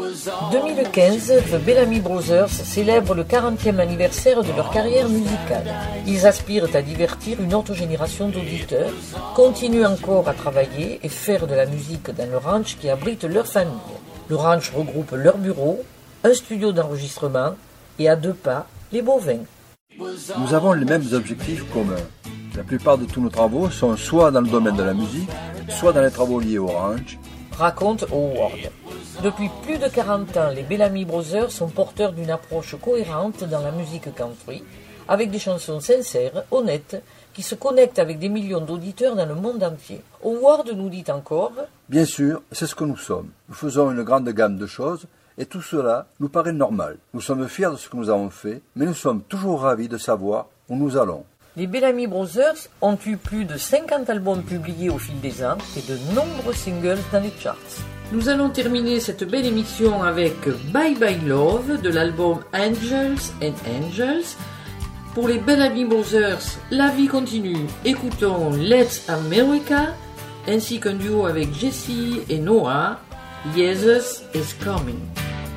2015, The Bellamy Brothers célèbre le 40e anniversaire de leur carrière musicale. Ils aspirent à divertir une autre génération d'auditeurs, continuent encore à travailler et faire de la musique dans le ranch qui abrite leur famille. Le ranch regroupe leur bureau, un studio d'enregistrement et à 2 pas, les bovins. Nous avons les mêmes objectifs communs. La plupart de tous nos travaux sont soit dans le domaine de la musique, soit dans les travaux liés au ranch, raconte Howard. Depuis plus de 40 ans, les Bellamy Brothers sont porteurs d'une approche cohérente dans la musique country, avec des chansons sincères, honnêtes, qui se connectent avec des millions d'auditeurs dans le monde entier. Howard nous dit encore « Bien sûr, c'est ce que nous sommes. Nous faisons une grande gamme de choses, et tout cela nous paraît normal. Nous sommes fiers de ce que nous avons fait, mais nous sommes toujours ravis de savoir où nous allons. » Les Bellamy Brothers ont eu plus de 50 albums publiés au fil des ans et de nombreux singles dans les charts. Nous allons terminer cette belle émission avec Bye Bye Love de l'album Angels and Angels. Pour les Bellamy Brothers, la vie continue. Écoutons Let's America ainsi qu'un duo avec Jessie et Noah, Jesus is Coming.